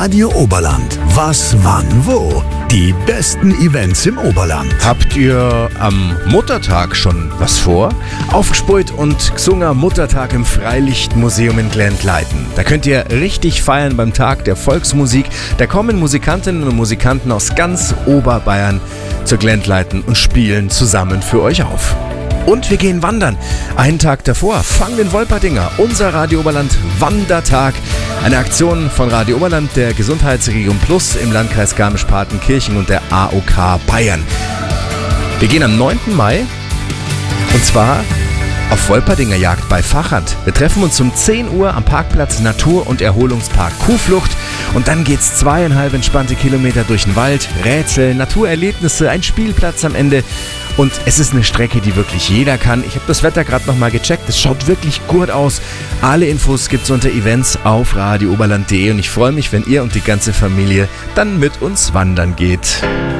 Radio Oberland. Was, wann, wo? Die besten Events im Oberland. Habt ihr am Muttertag schon was vor? Aufgespult und gesungen Muttertag im Freilichtmuseum in Glendleiten. Da könnt ihr richtig feiern beim Tag der Volksmusik. Da kommen Musikantinnen und Musikanten aus ganz Oberbayern zur Glendleiten und spielen zusammen für euch auf. Und wir gehen wandern. Einen Tag davor fangen in Wolperdinger unser Radio Oberland Wandertag. Eine Aktion von Radio Oberland, der Gesundheitsregion Plus im Landkreis Garmisch-Partenkirchen und der AOK Bayern. Wir gehen am 9. Mai und zwar auf Wolperdinger Jagd bei Vachert. Wir treffen uns um 10 Uhr am Parkplatz Natur- und Erholungspark Kuhflucht und dann geht's 2,5 entspannte Kilometer durch den Wald, Rätsel, Naturerlebnisse, ein Spielplatz am Ende und es ist eine Strecke, die wirklich jeder kann. Ich habe das Wetter gerade nochmal gecheckt, es schaut wirklich gut aus. Alle Infos gibt's unter Events auf radiooberland.de und ich freue mich, wenn ihr und die ganze Familie dann mit uns wandern geht.